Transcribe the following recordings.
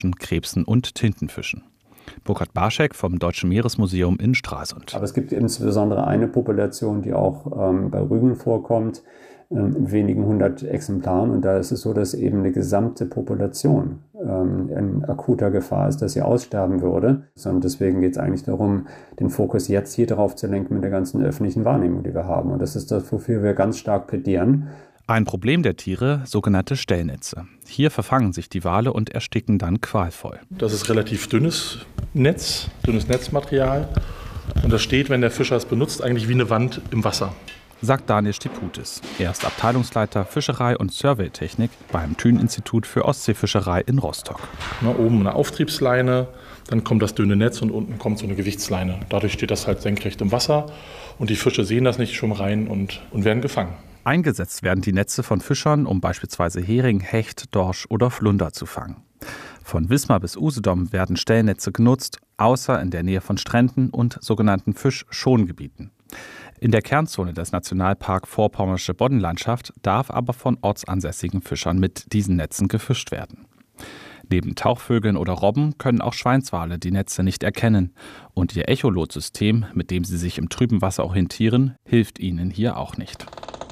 Krebsen und Tintenfischen. Burkhard Barschek vom Deutschen Meeresmuseum in Stralsund. Aber es gibt insbesondere eine Population, die auch bei Rügen vorkommt, in wenigen 100 Exemplaren. Und da ist es so, dass eben eine gesamte Population in akuter Gefahr ist, dass sie aussterben würde. Und deswegen geht es eigentlich darum, den Fokus jetzt hier darauf zu lenken mit der ganzen öffentlichen Wahrnehmung, die wir haben. Und das ist das, wofür wir ganz stark plädieren. Ein Problem der Tiere, sogenannte Stellnetze. Hier verfangen sich die Wale und ersticken dann qualvoll. Das ist relativ dünnes Netzmaterial. Und das steht, wenn der Fischer es benutzt, eigentlich wie eine Wand im Wasser. Sagt Daniel Stiputis. Er ist Abteilungsleiter Fischerei und Surveytechnik beim Thünen-Institut für Ostseefischerei in Rostock. Oben eine Auftriebsleine, dann kommt das dünne Netz und unten kommt so eine Gewichtsleine. Dadurch steht das halt senkrecht im Wasser und die Fische sehen das nicht, schwimmen rein und werden gefangen. Eingesetzt werden die Netze von Fischern, um beispielsweise Hering, Hecht, Dorsch oder Flunder zu fangen. Von Wismar bis Usedom werden Stellnetze genutzt, außer in der Nähe von Stränden und sogenannten Fischschongebieten. In der Kernzone des Nationalpark Vorpommersche Boddenlandschaft darf aber von ortsansässigen Fischern mit diesen Netzen gefischt werden. Neben Tauchvögeln oder Robben können auch Schweinswale die Netze nicht erkennen. Und ihr Echolotsystem, mit dem sie sich im trüben Wasser orientieren, hilft ihnen hier auch nicht.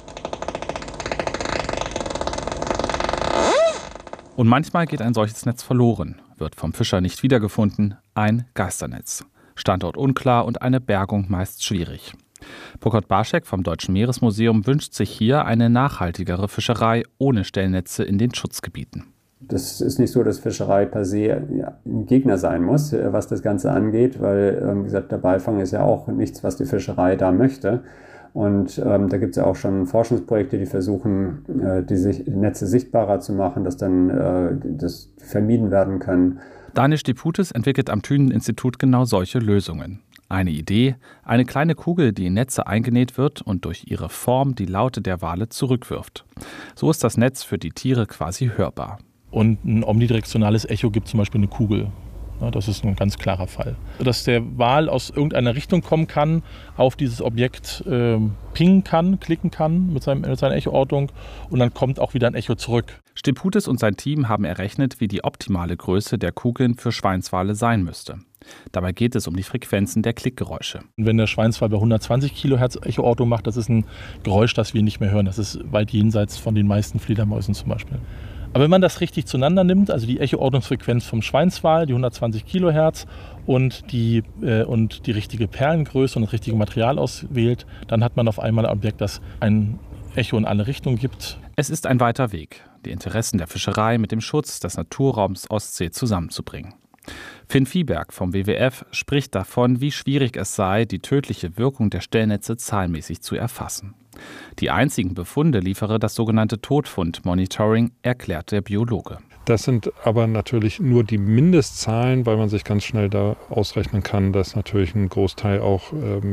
Und manchmal geht ein solches Netz verloren, wird vom Fischer nicht wiedergefunden, ein Geisternetz. Standort unklar und eine Bergung meist schwierig. Burkhard Barschek vom Deutschen Meeresmuseum wünscht sich hier eine nachhaltigere Fischerei ohne Stellnetze in den Schutzgebieten. Das ist nicht so, dass Fischerei per se ein Gegner sein muss, was das Ganze angeht, weil, wie gesagt, der Beifang ist ja auch nichts, was die Fischerei da möchte. Und da gibt es ja auch schon Forschungsprojekte, die versuchen, die Netze sichtbarer zu machen, dass dann das vermieden werden kann. Daniel Stiputis entwickelt am Thünen-Institut genau solche Lösungen. Eine Idee, eine kleine Kugel, die in Netze eingenäht wird und durch ihre Form die Laute der Wale zurückwirft. So ist das Netz für die Tiere quasi hörbar. Und ein omnidirektionales Echo gibt zum Beispiel eine Kugel. Ja, das ist ein ganz klarer Fall. Dass der Wal aus irgendeiner Richtung kommen kann, auf dieses Objekt pingen kann, klicken kann mit seiner Echoortung und dann kommt auch wieder ein Echo zurück. Stiputis und sein Team haben errechnet, wie die optimale Größe der Kugeln für Schweinswale sein müsste. Dabei geht es um die Frequenzen der Klickgeräusche. Wenn der Schweinswal bei 120 Kilohertz Echoortung macht, das ist ein Geräusch, das wir nicht mehr hören. Das ist weit jenseits von den meisten Fledermäusen zum Beispiel. Aber wenn man das richtig zueinander nimmt, also die Echoortungsfrequenz vom Schweinswal, die 120 Kilohertz und die richtige Perlengröße und das richtige Material auswählt, dann hat man auf einmal ein Objekt, das ein Echo in alle Richtungen gibt. Es ist ein weiter Weg, die Interessen der Fischerei mit dem Schutz des Naturraums Ostsee zusammenzubringen. Finn Viehberg vom WWF spricht davon, wie schwierig es sei, die tödliche Wirkung der Stellnetze zahlenmäßig zu erfassen. Die einzigen Befunde liefere das sogenannte Todfund-Monitoring, erklärt der Biologe. Das sind aber natürlich nur die Mindestzahlen, weil man sich ganz schnell da ausrechnen kann, dass natürlich ein Großteil auch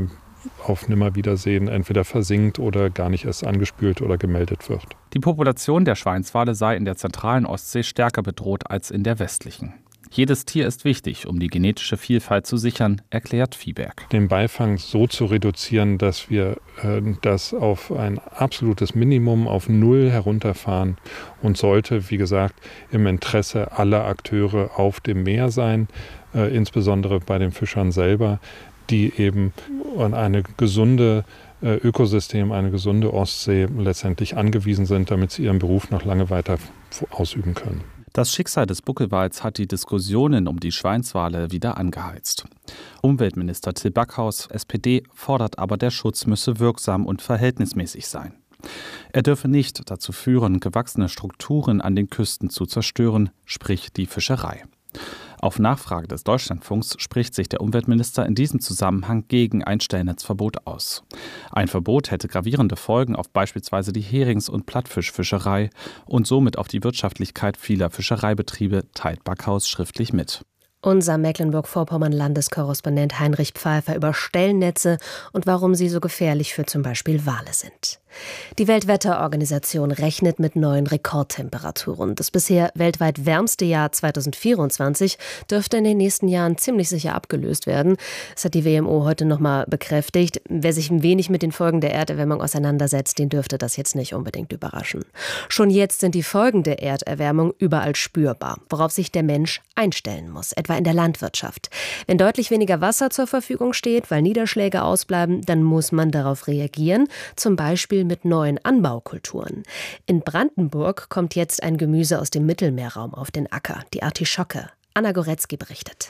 auf Nimmerwiedersehen entweder versinkt oder gar nicht erst angespült oder gemeldet wird. Die Population der Schweinswale sei in der zentralen Ostsee stärker bedroht als in der westlichen. Jedes Tier ist wichtig, um die genetische Vielfalt zu sichern, erklärt Viehberg. Den Beifang so zu reduzieren, dass wir das auf ein absolutes Minimum, auf Null herunterfahren und sollte, wie gesagt, im Interesse aller Akteure auf dem Meer sein, insbesondere bei den Fischern selber, die eben an eine gesunde Ökosystem, eine gesunde Ostsee letztendlich angewiesen sind, damit sie ihren Beruf noch lange weiter ausüben können. Das Schicksal des Buckelwals hat die Diskussionen um die Schweinswale wieder angeheizt. Umweltminister Till Backhaus, SPD, fordert aber, der Schutz müsse wirksam und verhältnismäßig sein. Er dürfe nicht dazu führen, gewachsene Strukturen an den Küsten zu zerstören, sprich die Fischerei. Auf Nachfrage des Deutschlandfunks spricht sich der Umweltminister in diesem Zusammenhang gegen ein Stellnetzverbot aus. Ein Verbot hätte gravierende Folgen auf beispielsweise die Herings- und Plattfischfischerei und somit auf die Wirtschaftlichkeit vieler Fischereibetriebe, teilt Backhaus schriftlich mit. Unser Mecklenburg-Vorpommern-Landeskorrespondent Heinrich Pfeiffer über Stellnetze und warum sie so gefährlich für zum Beispiel Wale sind. Die Weltwetterorganisation rechnet mit neuen Rekordtemperaturen. Das bisher weltweit wärmste Jahr 2024 dürfte in den nächsten Jahren ziemlich sicher abgelöst werden. Das hat die WMO heute nochmal bekräftigt. Wer sich ein wenig mit den Folgen der Erderwärmung auseinandersetzt, den dürfte das jetzt nicht unbedingt überraschen. Schon jetzt sind die Folgen der Erderwärmung überall spürbar, worauf sich der Mensch einstellen muss, etwa in der Landwirtschaft. Wenn deutlich weniger Wasser zur Verfügung steht, weil Niederschläge ausbleiben, dann muss man darauf reagieren, zum Beispiel mit neuen Anbaukulturen. In Brandenburg kommt jetzt ein Gemüse aus dem Mittelmeerraum auf den Acker, die Artischocke. Anna Goretzky berichtet.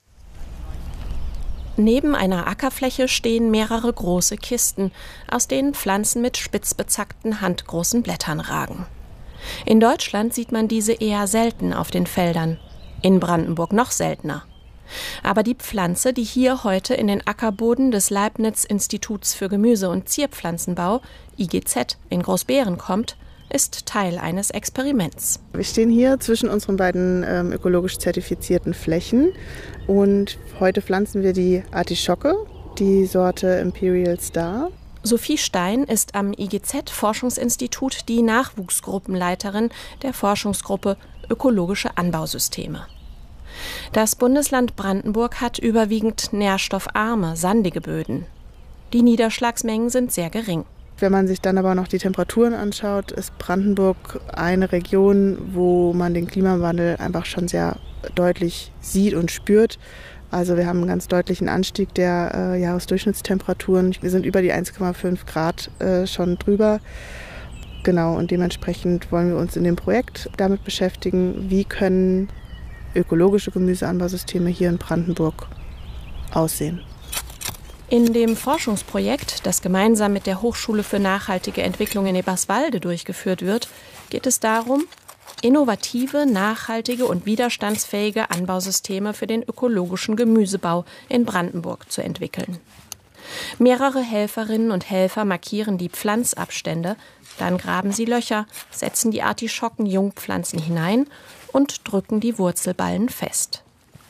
Neben einer Ackerfläche stehen mehrere große Kisten, aus denen Pflanzen mit spitz bezackten, handgroßen Blättern ragen. In Deutschland sieht man diese eher selten auf den Feldern, in Brandenburg noch seltener. Aber die Pflanze, die hier heute in den Ackerboden des Leibniz-Instituts für Gemüse- und Zierpflanzenbau, IGZ, in Großbeeren kommt, ist Teil eines Experiments. Wir stehen hier zwischen unseren beiden ökologisch zertifizierten Flächen und heute pflanzen wir die Artischocke, die Sorte Imperial Star. Sophie Stein ist am IGZ-Forschungsinstitut die Nachwuchsgruppenleiterin der Forschungsgruppe Ökologische Anbausysteme. Das Bundesland Brandenburg hat überwiegend nährstoffarme, sandige Böden. Die Niederschlagsmengen sind sehr gering. Wenn man sich dann aber noch die Temperaturen anschaut, ist Brandenburg eine Region, wo man den Klimawandel einfach schon sehr deutlich sieht und spürt. Also wir haben einen ganz deutlichen Anstieg der Jahresdurchschnittstemperaturen. Wir sind über die 1,5 Grad schon drüber. Genau, und dementsprechend wollen wir uns in dem Projekt damit beschäftigen, wie können ökologische Gemüseanbausysteme hier in Brandenburg aussehen. In dem Forschungsprojekt, das gemeinsam mit der Hochschule für nachhaltige Entwicklung in Eberswalde durchgeführt wird, geht es darum, innovative, nachhaltige und widerstandsfähige Anbausysteme für den ökologischen Gemüsebau in Brandenburg zu entwickeln. Mehrere Helferinnen und Helfer markieren die Pflanzabstände, dann graben sie Löcher, setzen die Artischocken-Jungpflanzen hinein und drücken die Wurzelballen fest.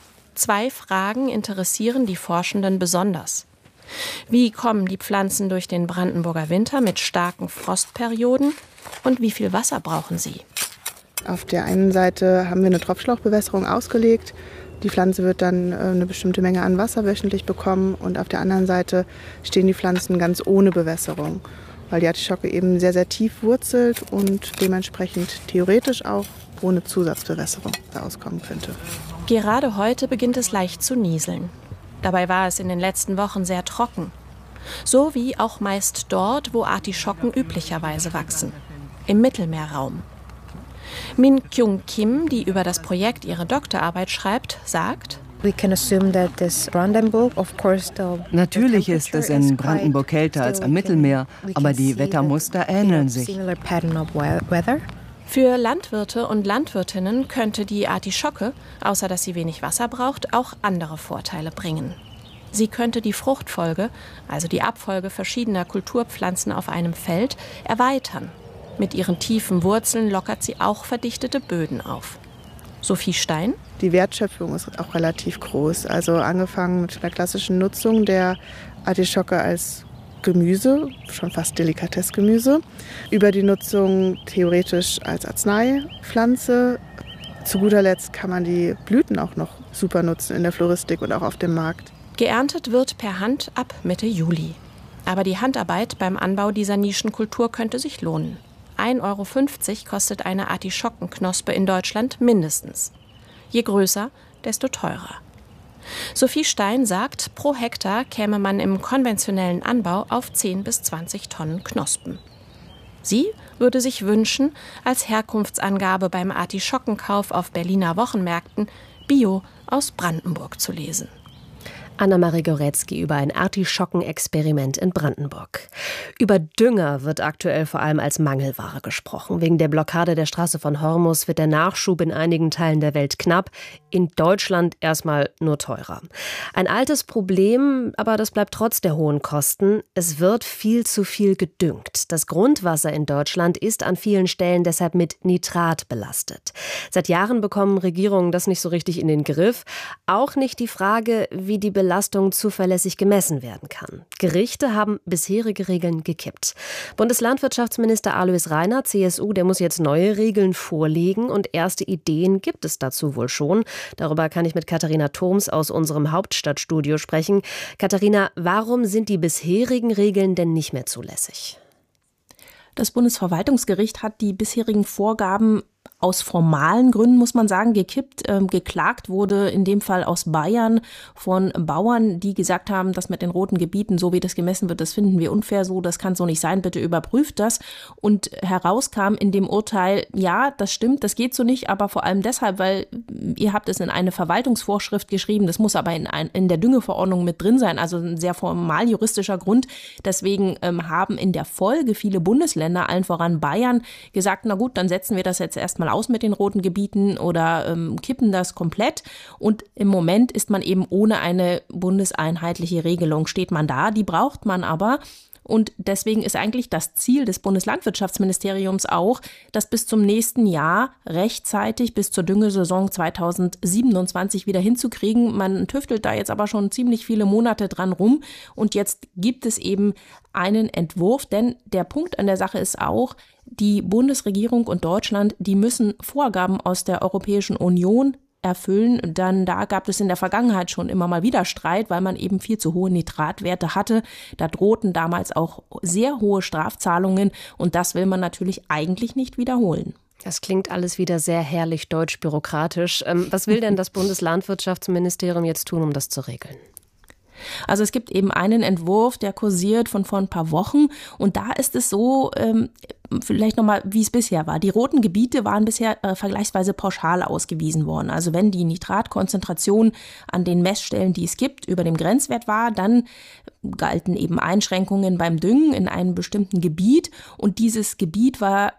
2 Fragen interessieren die Forschenden besonders. Wie kommen die Pflanzen durch den Brandenburger Winter mit starken Frostperioden und wie viel Wasser brauchen sie? Auf der einen Seite haben wir eine Tropfschlauchbewässerung ausgelegt. Die Pflanze wird dann eine bestimmte Menge an Wasser wöchentlich bekommen und auf der anderen Seite stehen die Pflanzen ganz ohne Bewässerung, weil die Artischocke eben sehr, sehr tief wurzelt und dementsprechend theoretisch auch ohne Zusatzbewässerung auskommen könnte. Gerade heute beginnt es leicht zu nieseln. Dabei war es in den letzten Wochen sehr trocken. So wie auch meist dort, wo Artischocken üblicherweise wachsen, im Mittelmeerraum. Min Kyung Kim, die über das Projekt ihre Doktorarbeit schreibt, sagt: Natürlich ist es in Brandenburg kälter als am Mittelmeer, aber die Wettermuster ähneln sich. Für Landwirte und Landwirtinnen könnte die Artischocke, außer dass sie wenig Wasser braucht, auch andere Vorteile bringen. Sie könnte die Fruchtfolge, also die Abfolge verschiedener Kulturpflanzen auf einem Feld, erweitern. Mit ihren tiefen Wurzeln lockert sie auch verdichtete Böden auf. Sophie Stein? Die Wertschöpfung ist auch relativ groß. Also angefangen mit der klassischen Nutzung der Artischocke als Gemüse, schon fast Delikatessgemüse, über die Nutzung theoretisch als Arzneipflanze. Zu guter Letzt kann man die Blüten auch noch super nutzen in der Floristik und auch auf dem Markt. Geerntet wird per Hand ab Mitte Juli. Aber die Handarbeit beim Anbau dieser Nischenkultur könnte sich lohnen. 1,50 € kostet eine Artischockenknospe in Deutschland mindestens. Je größer, desto teurer. Sophie Stein sagt, pro Hektar käme man im konventionellen Anbau auf 10 bis 20 Tonnen Knospen. Sie würde sich wünschen, als Herkunftsangabe beim Artischockenkauf auf Berliner Wochenmärkten Bio aus Brandenburg zu lesen. Anna-Marie Goretzky über ein Artischockenexperiment in Brandenburg. Über Dünger wird aktuell vor allem als Mangelware gesprochen. Wegen der Blockade der Straße von Hormuz wird der Nachschub in einigen Teilen der Welt knapp, in Deutschland erstmal nur teurer. Ein altes Problem, aber das bleibt trotz der hohen Kosten. Es wird viel zu viel gedüngt. Das Grundwasser in Deutschland ist an vielen Stellen deshalb mit Nitrat belastet. Seit Jahren bekommen Regierungen das nicht so richtig in den Griff. Auch nicht die Frage, wie die Belastung zuverlässig gemessen werden kann. Gerichte haben bisherige Regeln gekippt. Bundeslandwirtschaftsminister Alois Rainer, CSU, der muss jetzt neue Regeln vorlegen und erste Ideen gibt es dazu wohl schon. Darüber kann ich mit Katharina Thoms aus unserem Hauptstadtstudio sprechen. Katharina, warum sind die bisherigen Regeln denn nicht mehr zulässig? Das Bundesverwaltungsgericht hat die bisherigen Vorgaben aus formalen Gründen, muss man sagen, gekippt. Geklagt wurde in dem Fall aus Bayern von Bauern, die gesagt haben, das mit den roten Gebieten, so wie das gemessen wird, das finden wir unfair so, das kann so nicht sein, bitte überprüft das. Und herauskam in dem Urteil, ja, das stimmt, das geht so nicht, aber vor allem deshalb, weil ihr habt es in eine Verwaltungsvorschrift geschrieben, das muss aber in der Düngeverordnung mit drin sein, also ein sehr formal juristischer Grund. Deswegen haben in der Folge viele Bundesländer, allen voran Bayern, gesagt, na gut, dann setzen wir das jetzt erstmal aus mit den roten Gebieten oder kippen das komplett. Und im Moment ist man eben ohne eine bundeseinheitliche Regelung, steht man da. Die braucht man aber. Und deswegen ist eigentlich das Ziel des Bundeslandwirtschaftsministeriums auch, das bis zum nächsten Jahr rechtzeitig bis zur Düngesaison 2027 wieder hinzukriegen. Man tüftelt da jetzt aber schon ziemlich viele Monate dran rum. Und jetzt gibt es eben einen Entwurf, denn der Punkt an der Sache ist auch, die Bundesregierung und Deutschland, die müssen Vorgaben aus der Europäischen Union erfüllen. Dann da gab es in der Vergangenheit schon immer mal wieder Streit, weil man eben viel zu hohe Nitratwerte hatte. Da drohten damals auch sehr hohe Strafzahlungen und das will man natürlich eigentlich nicht wiederholen. Das klingt alles wieder sehr herrlich deutsch-bürokratisch. Was will denn das Bundeslandwirtschaftsministerium jetzt tun, um das zu regeln? Also es gibt eben einen Entwurf, der kursiert von vor ein paar Wochen und da ist es so, vielleicht nochmal, wie es bisher war. Die roten Gebiete waren bisher vergleichsweise pauschal ausgewiesen worden. Also wenn die Nitratkonzentration an den Messstellen, die es gibt, über dem Grenzwert war, dann galten eben Einschränkungen beim Düngen in einem bestimmten Gebiet und dieses Gebiet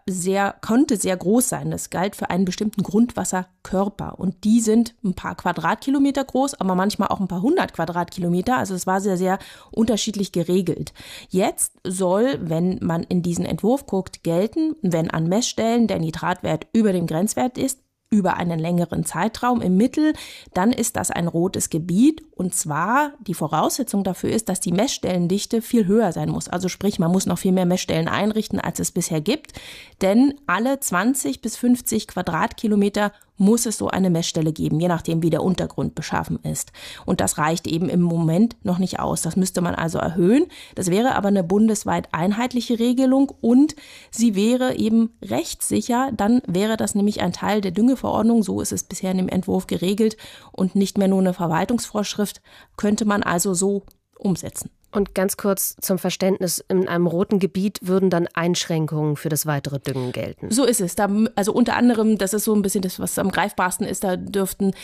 konnte sehr groß sein. Das galt für einen bestimmten Grundwasserkörper und die sind ein paar Quadratkilometer groß, aber manchmal auch ein paar 100 Quadratkilometer. Also es war sehr, sehr unterschiedlich geregelt. Jetzt soll, wenn man in diesen Entwurf guckt, gelten, wenn an Messstellen der Nitratwert über dem Grenzwert ist, über einen längeren Zeitraum im Mittel, dann ist das ein rotes Gebiet. Und zwar die Voraussetzung dafür ist, dass die Messstellendichte viel höher sein muss. Also sprich, man muss noch viel mehr Messstellen einrichten, als es bisher gibt. Denn alle 20 bis 50 Quadratkilometer muss es so eine Messstelle geben, je nachdem, wie der Untergrund beschaffen ist. Und das reicht eben im Moment noch nicht aus. Das müsste man also erhöhen. Das wäre aber eine bundesweit einheitliche Regelung und sie wäre eben rechtssicher. Dann wäre das nämlich ein Teil der Düngeverordnung. So ist es bisher in dem Entwurf geregelt und nicht mehr nur eine Verwaltungsvorschrift. Könnte man also so umsetzen. Und ganz kurz zum Verständnis, in einem roten Gebiet würden dann Einschränkungen für das weitere Düngen gelten? So ist es. Also unter anderem, das ist so ein bisschen das, was am greifbarsten ist, da dürften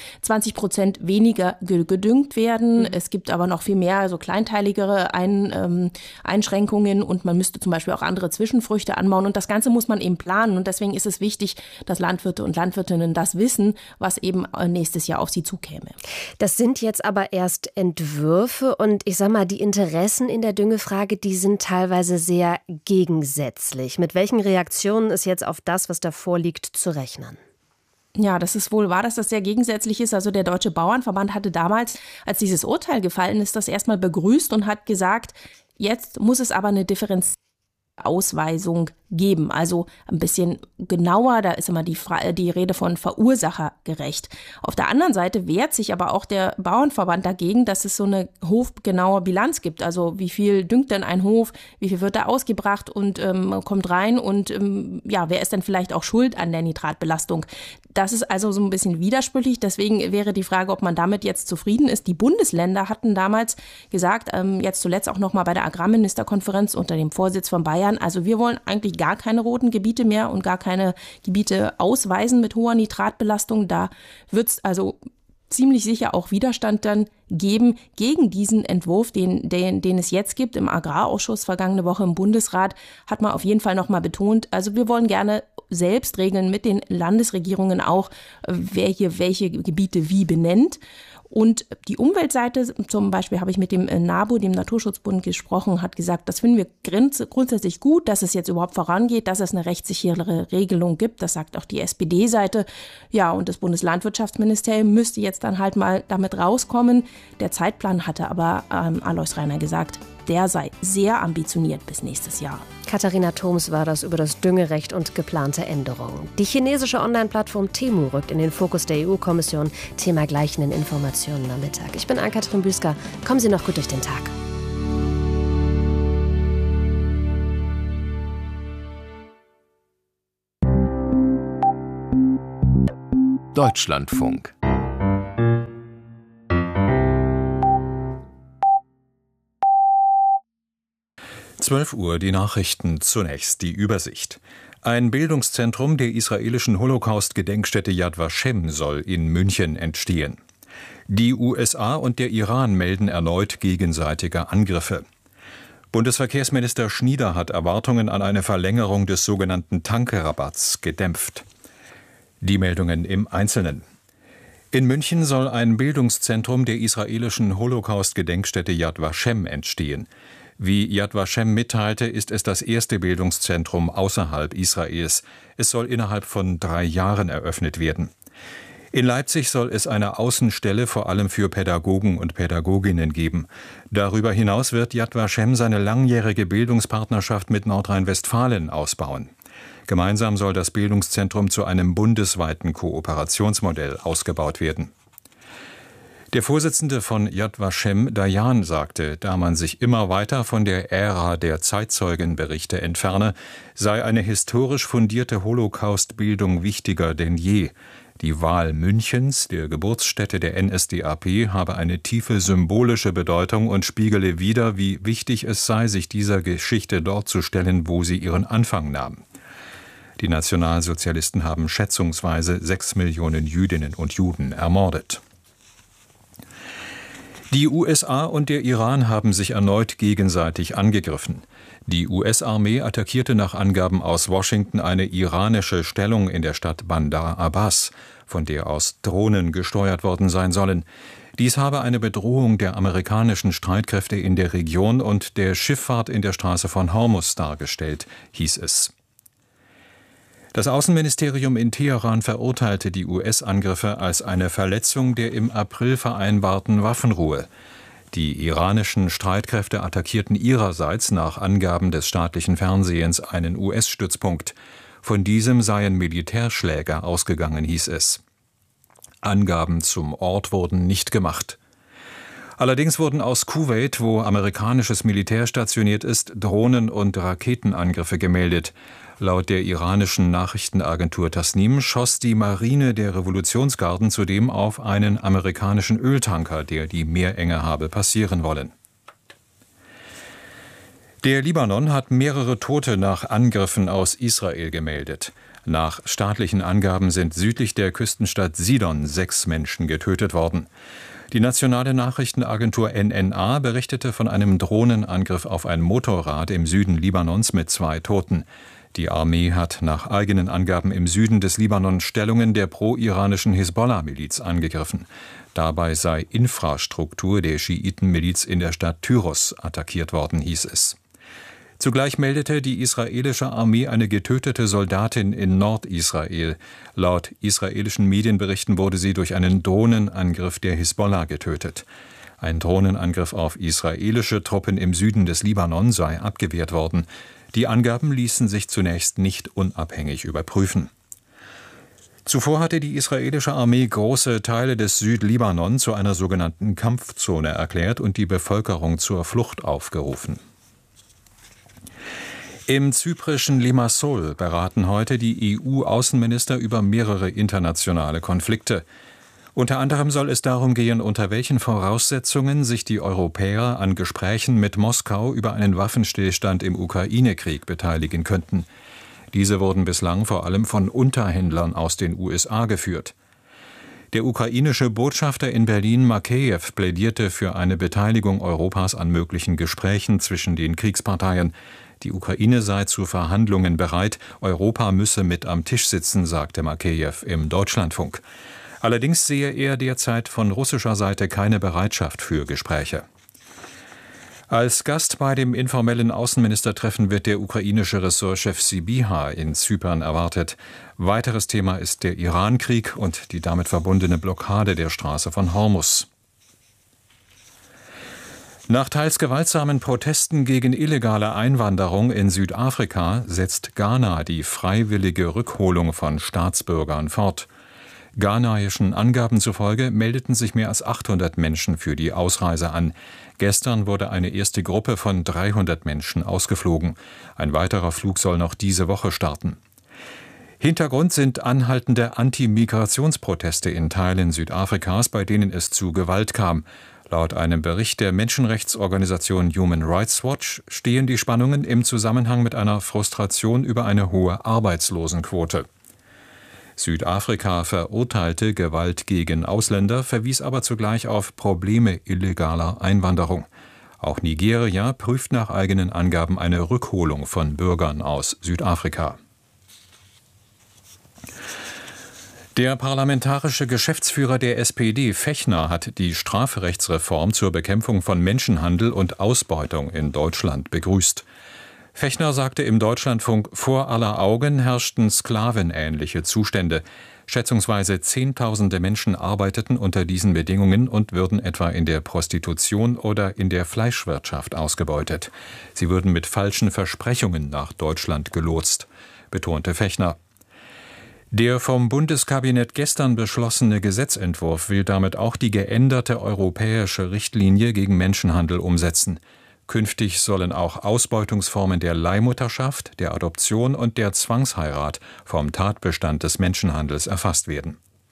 20% weniger gedüngt werden. Es gibt aber noch viel mehr so kleinteiligere Einschränkungen und man müsste zum Beispiel auch andere Zwischenfrüchte anbauen und das Ganze muss man eben planen und deswegen ist es wichtig, dass Landwirte und Landwirtinnen das wissen, was eben nächstes Jahr auf sie zukäme. Das sind jetzt aber erst Entwürfe und ich sag mal, die Interessen in der Düngefrage, die sind teilweise sehr gegensätzlich. Mit welchen Reaktionen ist jetzt auf das, was da vorliegt, zu rechnen? Ja, das ist wohl wahr, dass das sehr gegensätzlich ist. Also der Deutsche Bauernverband hatte damals, als dieses Urteil gefallen ist, das erstmal begrüßt und hat gesagt, jetzt muss es aber eine Differenzierte Ausweisung geben. Also ein bisschen genauer, da ist immer die Rede von verursachergerecht. Auf der anderen Seite wehrt sich aber auch der Bauernverband dagegen, dass es so eine hofgenaue Bilanz gibt. Also wie viel düngt denn ein Hof, wie viel wird da ausgebracht und kommt rein und wer ist denn vielleicht auch schuld an der Nitratbelastung? Das ist also so ein bisschen widersprüchlich. Deswegen wäre die Frage, ob man damit jetzt zufrieden ist. Die Bundesländer hatten damals gesagt, jetzt zuletzt auch noch mal bei der Agrarministerkonferenz unter dem Vorsitz von Bayern, also wir wollen eigentlich gar keine roten Gebiete mehr und gar keine Gebiete ausweisen mit hoher Nitratbelastung. Da wird es also ziemlich sicher auch Widerstand dann geben gegen diesen Entwurf, den es jetzt gibt. Im Agrarausschuss vergangene Woche im Bundesrat hat man auf jeden Fall nochmal betont, also wir wollen gerne selbst regeln mit den Landesregierungen auch, wer hier welche Gebiete wie benennt. Und die Umweltseite, zum Beispiel habe ich mit dem NABU, dem Naturschutzbund, gesprochen, hat gesagt, das finden wir grundsätzlich gut, dass es jetzt überhaupt vorangeht, dass es eine rechtssichere Regelung gibt. Das sagt auch die SPD-Seite. Ja, und das Bundeslandwirtschaftsministerium müsste jetzt dann halt mal damit rauskommen. Der Zeitplan hatte aber Alois Reiner gesagt, der sei sehr ambitioniert bis nächstes Jahr. Katharina Thoms war das über das Düngerecht und geplante Änderungen. Die chinesische Online-Plattform Temu rückt in den Fokus der EU-Kommission. Thema gleich in den Informationen am Mittag. Ich bin Ann-Kathrin Büsker. Kommen Sie noch gut durch den Tag. Deutschlandfunk. Uhr die Nachrichten, zunächst die Übersicht. Ein Bildungszentrum der israelischen Holocaust-Gedenkstätte Yad Vashem soll in München entstehen. Die USA und der Iran melden erneut gegenseitige Angriffe. Bundesverkehrsminister Schnieder hat Erwartungen an eine Verlängerung des sogenannten Tankrabatts gedämpft. Die Meldungen im Einzelnen. In München soll ein Bildungszentrum der israelischen Holocaust-Gedenkstätte Yad Vashem entstehen. Wie Yad Vashem mitteilte, ist es das erste Bildungszentrum außerhalb Israels. Es soll innerhalb von 3 Jahren eröffnet werden. In Leipzig soll es eine Außenstelle vor allem für Pädagogen und Pädagoginnen geben. Darüber hinaus wird Yad Vashem seine langjährige Bildungspartnerschaft mit Nordrhein-Westfalen ausbauen. Gemeinsam soll das Bildungszentrum zu einem bundesweiten Kooperationsmodell ausgebaut werden. Der Vorsitzende von Yad Vashem, Dayan, sagte, da man sich immer weiter von der Ära der Zeitzeugenberichte entferne, sei eine historisch fundierte Holocaust-Bildung wichtiger denn je. Die Wahl Münchens, der Geburtsstätte der NSDAP, habe eine tiefe symbolische Bedeutung und spiegele wider, wie wichtig es sei, sich dieser Geschichte dort zu stellen, wo sie ihren Anfang nahm. Die Nationalsozialisten haben schätzungsweise 6 Millionen Jüdinnen und Juden ermordet. Die USA und der Iran haben sich erneut gegenseitig angegriffen. Die US-Armee attackierte nach Angaben aus Washington eine iranische Stellung in der Stadt Bandar Abbas, von der aus Drohnen gesteuert worden sein sollen. Dies habe eine Bedrohung der amerikanischen Streitkräfte in der Region und der Schifffahrt in der Straße von Hormuz dargestellt, hieß es. Das Außenministerium in Teheran verurteilte die US-Angriffe als eine Verletzung der im April vereinbarten Waffenruhe. Die iranischen Streitkräfte attackierten ihrerseits nach Angaben des staatlichen Fernsehens einen US-Stützpunkt. Von diesem seien Militärschläge ausgegangen, hieß es. Angaben zum Ort wurden nicht gemacht. Allerdings wurden aus Kuwait, wo amerikanisches Militär stationiert ist, Drohnen- und Raketenangriffe gemeldet. Laut der iranischen Nachrichtenagentur Tasnim schoss die Marine der Revolutionsgarden zudem auf einen amerikanischen Öltanker, der die Meerenge habe passieren wollen. Der Libanon hat mehrere Tote nach Angriffen aus Israel gemeldet. Nach staatlichen Angaben sind südlich der Küstenstadt Sidon 6 Menschen getötet worden. Die nationale Nachrichtenagentur NNA berichtete von einem Drohnenangriff auf ein Motorrad im Süden Libanons mit 2 Toten. Die Armee hat nach eigenen Angaben im Süden des Libanon Stellungen der pro-iranischen Hisbollah-Miliz angegriffen. Dabei sei Infrastruktur der Schiitenmiliz in der Stadt Tyros attackiert worden, hieß es. Zugleich meldete die israelische Armee eine getötete Soldatin in Nordisrael. Laut israelischen Medienberichten wurde sie durch einen Drohnenangriff der Hisbollah getötet. Ein Drohnenangriff auf israelische Truppen im Süden des Libanon sei abgewehrt worden. Die Angaben ließen sich zunächst nicht unabhängig überprüfen. Zuvor hatte die israelische Armee große Teile des Südlibanon zu einer sogenannten Kampfzone erklärt und die Bevölkerung zur Flucht aufgerufen. Im zyprischen Limassol beraten heute die EU-Außenminister über mehrere internationale Konflikte. Unter anderem soll es darum gehen, unter welchen Voraussetzungen sich die Europäer an Gesprächen mit Moskau über einen Waffenstillstand im Ukraine-Krieg beteiligen könnten. Diese wurden bislang vor allem von Unterhändlern aus den USA geführt. Der ukrainische Botschafter in Berlin, Makeyev, plädierte für eine Beteiligung Europas an möglichen Gesprächen zwischen den Kriegsparteien. Die Ukraine sei zu Verhandlungen bereit, Europa müsse mit am Tisch sitzen, sagte Makeyev im Deutschlandfunk. Allerdings sehe er derzeit von russischer Seite keine Bereitschaft für Gespräche. Als Gast bei dem informellen Außenministertreffen wird der ukrainische Ressortchef Sybiha in Zypern erwartet. Weiteres Thema ist der Irankrieg und die damit verbundene Blockade der Straße von Hormuz. Nach teils gewaltsamen Protesten gegen illegale Einwanderung in Südafrika setzt Ghana die freiwillige Rückholung von Staatsbürgern fort. Ghanaischen Angaben zufolge meldeten sich mehr als 800 Menschen für die Ausreise an. Gestern wurde eine erste Gruppe von 300 Menschen ausgeflogen. Ein weiterer Flug soll noch diese Woche starten. Hintergrund sind anhaltende Anti-Migrationsproteste in Teilen Südafrikas, bei denen es zu Gewalt kam. Laut einem Bericht der Menschenrechtsorganisation Human Rights Watch stehen die Spannungen im Zusammenhang mit einer Frustration über eine hohe Arbeitslosenquote. Südafrika verurteilte Gewalt gegen Ausländer, verwies aber zugleich auf Probleme illegaler Einwanderung. Auch Nigeria prüft nach eigenen Angaben eine Rückholung von Bürgern aus Südafrika. Der parlamentarische Geschäftsführer der SPD, Fechner, hat die Strafrechtsreform zur Bekämpfung von Menschenhandel und Ausbeutung in Deutschland begrüßt. Fechner sagte im Deutschlandfunk, vor aller Augen herrschten sklavenähnliche Zustände. Schätzungsweise Zehntausende Menschen arbeiteten unter diesen Bedingungen und würden etwa in der Prostitution oder in der Fleischwirtschaft ausgebeutet. Sie würden mit falschen Versprechungen nach Deutschland gelotst, betonte Fechner. Der vom Bundeskabinett gestern beschlossene Gesetzentwurf will damit auch die geänderte europäische Richtlinie gegen Menschenhandel umsetzen. Künftig sollen auch Ausbeutungsformen der Leihmutterschaft, der Adoption und der Zwangsheirat vom Tatbestand des Menschenhandels erfasst werden.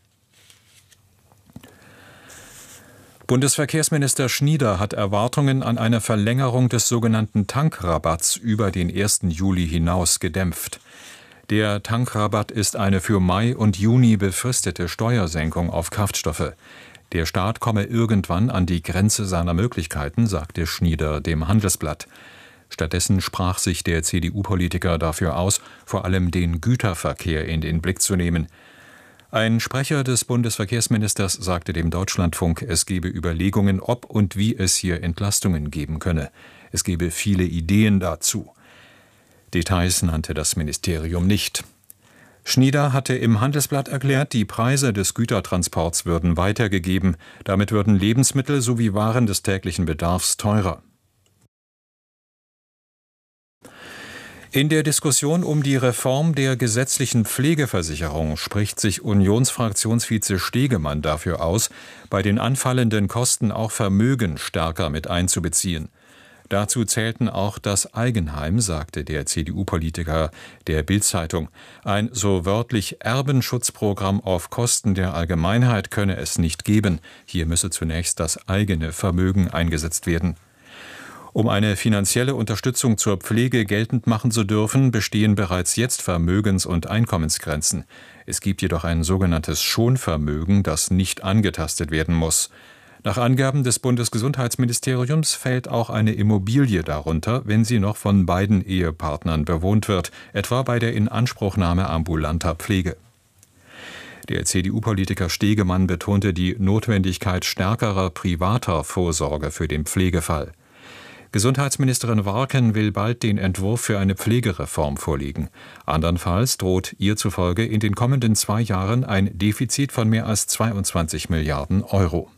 Bundesverkehrsminister Schnieder hat Erwartungen an eine Verlängerung des sogenannten Tankrabatts über den 1. Juli hinaus gedämpft. Der Tankrabatt ist eine für Mai und Juni befristete Steuersenkung auf Kraftstoffe. Der Staat komme irgendwann an die Grenze seiner Möglichkeiten, sagte Schnieder dem Handelsblatt. Stattdessen sprach sich der CDU-Politiker dafür aus, vor allem den Güterverkehr in den Blick zu nehmen. Ein Sprecher des Bundesverkehrsministers sagte dem Deutschlandfunk, es gebe Überlegungen, ob und wie es hier Entlastungen geben könne. Es gebe viele Ideen dazu. Details nannte das Ministerium nicht. Schnieder hatte im Handelsblatt erklärt, die Preise des Gütertransports würden weitergegeben. Damit würden Lebensmittel sowie Waren des täglichen Bedarfs teurer. In der Diskussion um die Reform der gesetzlichen Pflegeversicherung spricht sich Unionsfraktionsvize Stegemann dafür aus, bei den anfallenden Kosten auch Vermögen stärker mit einzubeziehen. Dazu zählten auch das Eigenheim, sagte der CDU-Politiker der Bild-Zeitung. Ein so wörtlich Erbenschutzprogramm auf Kosten der Allgemeinheit könne es nicht geben. Hier müsse zunächst das eigene Vermögen eingesetzt werden. Um eine finanzielle Unterstützung zur Pflege geltend machen zu dürfen, bestehen bereits jetzt Vermögens- und Einkommensgrenzen. Es gibt jedoch ein sogenanntes Schonvermögen, das nicht angetastet werden muss. Nach Angaben des Bundesgesundheitsministeriums fällt auch eine Immobilie darunter, wenn sie noch von beiden Ehepartnern bewohnt wird, etwa bei der Inanspruchnahme ambulanter Pflege. Der CDU-Politiker Stegemann betonte die Notwendigkeit stärkerer privater Vorsorge für den Pflegefall. Gesundheitsministerin Warken will bald den Entwurf für eine Pflegereform vorlegen. Andernfalls droht ihr zufolge in den kommenden 2 Jahren ein Defizit von mehr als 22 Milliarden Euro.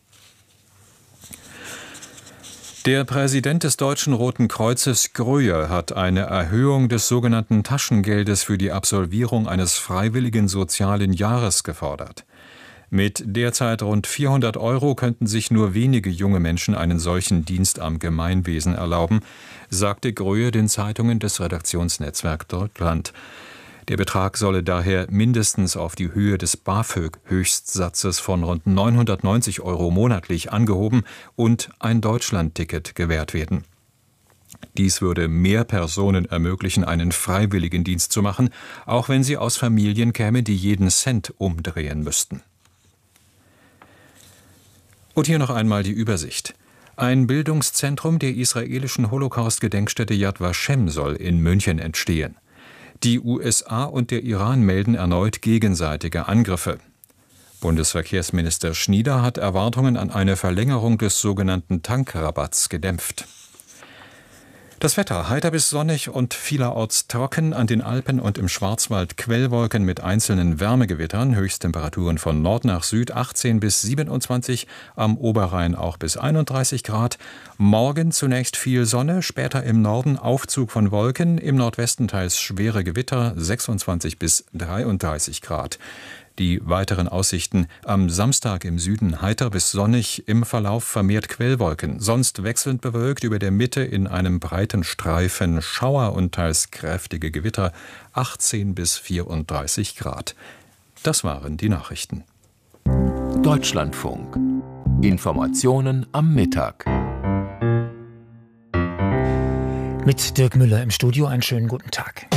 Der Präsident des Deutschen Roten Kreuzes, Gröhe, hat eine Erhöhung des sogenannten Taschengeldes für die Absolvierung eines freiwilligen sozialen Jahres gefordert. Mit derzeit rund 400 Euro könnten sich nur wenige junge Menschen einen solchen Dienst am Gemeinwesen erlauben, sagte Gröhe den Zeitungen des Redaktionsnetzwerks Deutschland. Der Betrag solle daher mindestens auf die Höhe des BAföG-Höchstsatzes von rund 990 Euro monatlich angehoben und ein Deutschlandticket gewährt werden. Dies würde mehr Personen ermöglichen, einen Freiwilligendienst zu machen, auch wenn sie aus Familien kämen, die jeden Cent umdrehen müssten. Und hier noch einmal die Übersicht. Ein Bildungszentrum der israelischen Holocaust-Gedenkstätte Yad Vashem soll in München entstehen. Die USA und der Iran melden erneut gegenseitige Angriffe. Bundesverkehrsminister Schnieder hat Erwartungen an eine Verlängerung des sogenannten Tankrabatts gedämpft. Das Wetter heiter bis sonnig und vielerorts trocken, an den Alpen und im Schwarzwald Quellwolken mit einzelnen Wärmegewittern, Höchsttemperaturen von Nord nach Süd 18 bis 27, am Oberrhein auch bis 31 Grad. Morgen zunächst viel Sonne, später im Norden Aufzug von Wolken, im Nordwesten teils schwere Gewitter 26 bis 33 Grad. Die weiteren Aussichten: am Samstag im Süden heiter bis sonnig, im Verlauf vermehrt Quellwolken, sonst wechselnd bewölkt, über der Mitte in einem breiten Streifen Schauer und teils kräftige Gewitter, 18 bis 34 Grad. Das waren die Nachrichten. Deutschlandfunk. Informationen am Mittag. Mit Dirk Müller im Studio, einen schönen guten Tag.